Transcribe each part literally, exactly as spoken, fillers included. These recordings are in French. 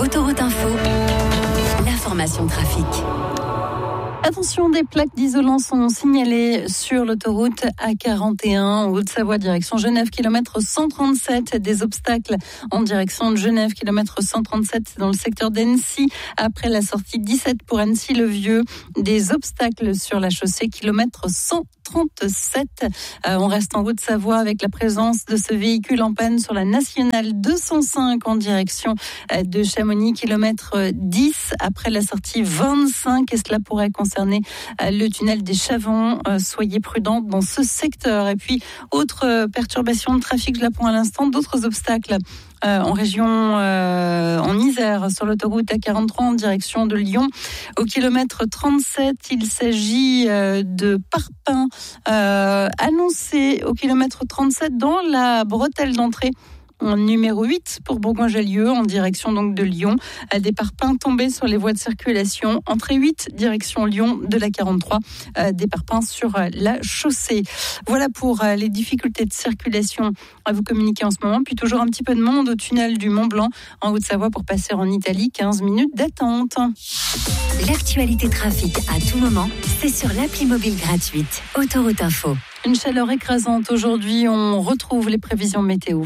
Autoroute Info, l'information trafic. Attention, des plaques d'isolant sont signalées sur l'autoroute A quarante et un en Haute-Savoie, direction Genève, kilomètre cent trente-sept. Des obstacles en direction de Genève, kilomètre cent trente-sept, dans le secteur d'Annecy. Après la sortie dix-sept pour Annecy-le-Vieux, des obstacles sur la chaussée, kilomètre cent trente-sept. Euh, on reste en Haute-Savoie avec la présence de ce véhicule en panne sur la nationale deux cent cinq en direction de Chamonix, kilomètre dix, après la sortie vingt-cinq, et cela pourrait concerner le tunnel des Chavons. Euh, soyez prudents dans ce secteur. Et puis, autre perturbation de trafic là pour l'instant, d'autres obstacles Euh, en région, euh, en Isère, sur l'autoroute A quarante-trois en direction de Lyon. Au kilomètre trente-sept, il s'agit euh, de parpaings euh, annoncés au kilomètre trente-sept dans la bretelle d'entrée. Numéro huit pour Bourgoin-Jallieu en direction donc de Lyon. Des parpaings tombés sur les voies de circulation. Entrée huit, direction Lyon de la quarante-trois. Des parpaings sur la chaussée. Voilà pour les difficultés de circulation à vous communiquer en ce moment. Puis toujours un petit peu de monde au tunnel du Mont-Blanc en Haute-Savoie pour passer en Italie. quinze minutes d'attente. L'actualité trafic à tout moment, c'est sur l'appli mobile gratuite Autoroute Info. Une chaleur écrasante aujourd'hui, on retrouve les prévisions météo.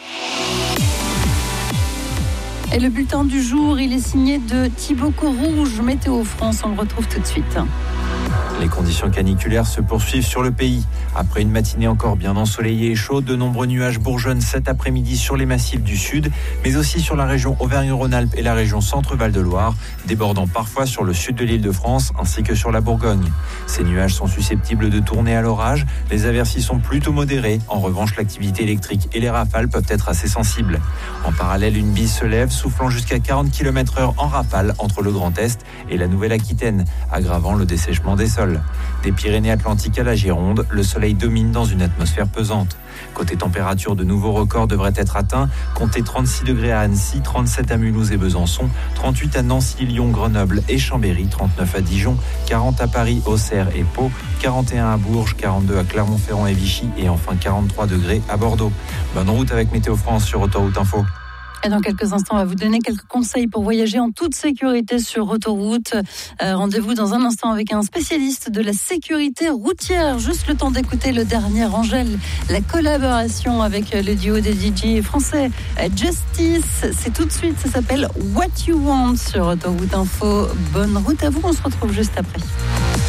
Et le bulletin du jour, il est signé de Thibaut Corouge, Météo France, on le retrouve tout de suite. Les conditions caniculaires se poursuivent sur le pays. Après une matinée encore bien ensoleillée et chaude, de nombreux nuages bourgeonnent cet après-midi sur les massifs du sud, mais aussi sur la région Auvergne-Rhône-Alpes et la région Centre-Val-de-Loire, débordant parfois sur le sud de l'Île-de-France ainsi que sur la Bourgogne. Ces nuages sont susceptibles de tourner à l'orage. Les aversis sont plutôt modérés. En revanche, l'activité électrique et les rafales peuvent être assez sensibles. En parallèle, une bise se lève, soufflant jusqu'à quarante kilomètres heure en rafale entre le Grand Est et la Nouvelle-Aquitaine, aggravant le dessèchement des sols. Des Pyrénées-Atlantiques à la Gironde, le soleil domine dans une atmosphère pesante. Côté température, de nouveaux records devraient être atteints. Comptez trente-six degrés à Annecy, trente-sept à Mulhouse et Besançon, trente-huit à Nancy, Lyon, Grenoble et Chambéry, trente-neuf à Dijon, quarante à Paris, Auxerre et Pau, quarante et un à Bourges, quarante-deux à Clermont-Ferrand et Vichy et enfin quarante-trois degrés à Bordeaux. Bonne route avec Météo France sur Autoroute Info. Et dans quelques instants, on va vous donner quelques conseils pour voyager en toute sécurité sur autoroute. Euh, rendez-vous dans un instant avec un spécialiste de la sécurité routière. Juste le temps d'écouter le dernier Angèle, la collaboration avec le duo des D J français Justice. C'est tout de suite, ça s'appelle What You Want sur Autoroute Info. Bonne route à vous, on se retrouve juste après.